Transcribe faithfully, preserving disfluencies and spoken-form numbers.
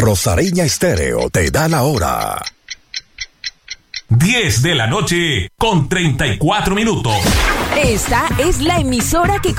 Rosareña Estéreo te da la hora. diez de la noche con treinta y cuatro minutos. Esta es la emisora que